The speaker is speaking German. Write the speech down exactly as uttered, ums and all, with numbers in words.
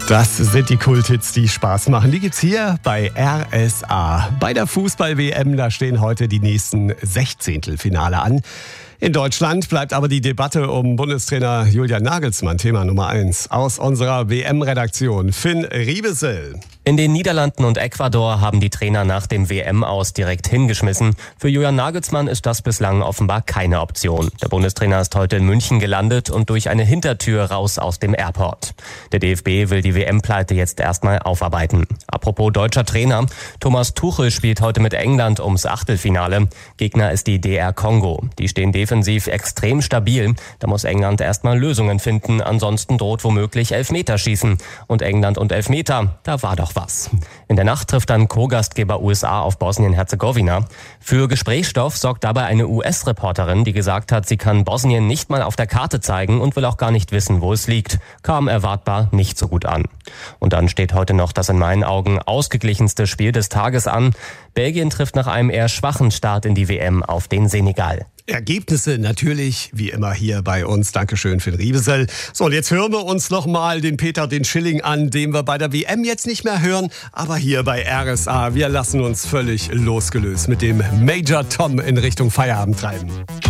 Das sind die Kulthits, die Spaß machen. Die gibt's hier bei R S A. Bei der Fußball-W M, da stehen heute die nächsten Sechzehntelfinale an. In Deutschland bleibt aber die Debatte um Bundestrainer Julian Nagelsmann Thema Nummer eins. Aus unserer W M-Redaktion, Finn Riebesel. In den Niederlanden und Ecuador haben die Trainer nach dem W M-Aus direkt hingeschmissen. Für Julian Nagelsmann ist das bislang offenbar keine Option. Der Bundestrainer ist heute in München gelandet und durch eine Hintertür raus aus dem Airport. Der D F B will die W M-Pleite jetzt erstmal aufarbeiten. Apropos deutscher Trainer, Thomas Tuchel spielt heute mit England ums Achtelfinale. Gegner ist die D R Kongo. Die stehen defensiv extrem stabil. Da muss England erstmal Lösungen finden, ansonsten droht womöglich Elfmeterschießen. Und England und Elfmeter, da war doch was. In der Nacht trifft dann Co-Gastgeber U S A auf Bosnien-Herzegowina. Für Gesprächsstoff sorgt dabei eine U S-Reporterin, die gesagt hat, sie kann Bosnien nicht mal auf der Karte zeigen und will auch gar nicht wissen, wo es liegt. Kam erwartbar nicht so gut an. Und dann steht heute noch das in meinen Augen ausgeglichenste Spiel des Tages an. Belgien trifft nach einem eher schwachen Start in die W M auf den Senegal. Ergebnisse natürlich, wie immer hier bei uns. Dankeschön für den Riebesel. So, und jetzt hören wir uns nochmal den Peter, den Schilling an, den wir bei der W M jetzt nicht mehr hören, aber hier bei R S A. Wir lassen uns völlig losgelöst mit dem Major Tom in Richtung Feierabend treiben.